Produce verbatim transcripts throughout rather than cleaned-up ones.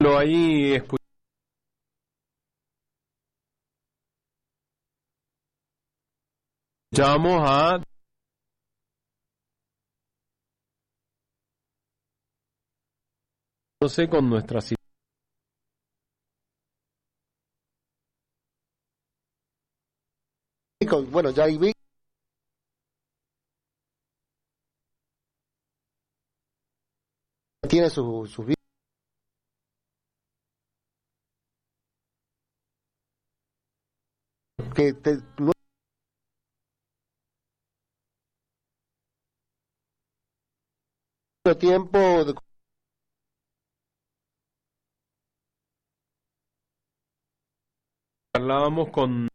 ahí escuchamos a con nuestra situación. Bueno, ya ahí vi tiene sus su que te, no, tiempo de, hablábamos con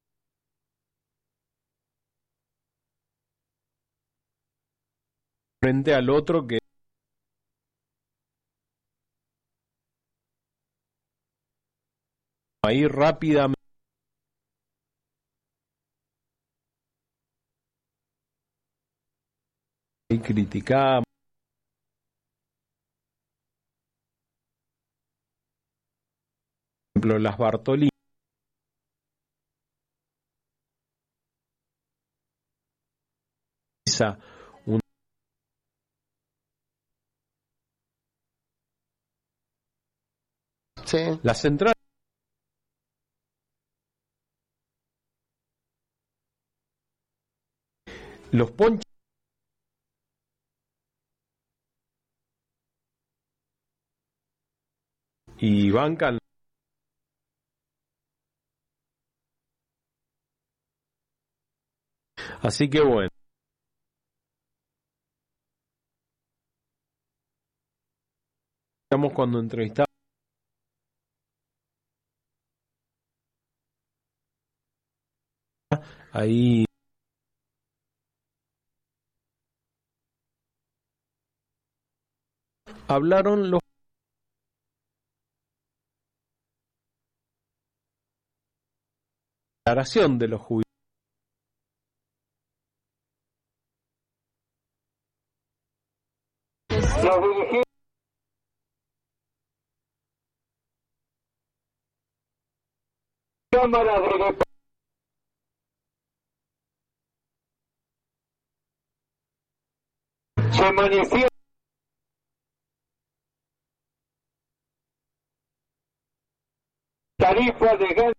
frente al otro que ahí rápidamente y criticamos por ejemplo las Bartoli un sí. La central los ponches y bancan así que bueno estamos cuando entrevistamos ahí hablaron los declaración de los jubilados. Nos dirigimos Cámara de se manifiesta tarifa de gas